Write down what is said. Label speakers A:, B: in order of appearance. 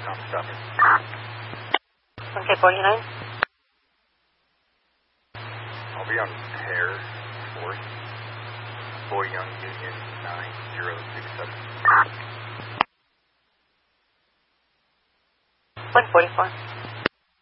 A: stopping.
B: Okay, 49.
A: I'll be on Pear 4th. Boy Young Union 9067.
B: 144.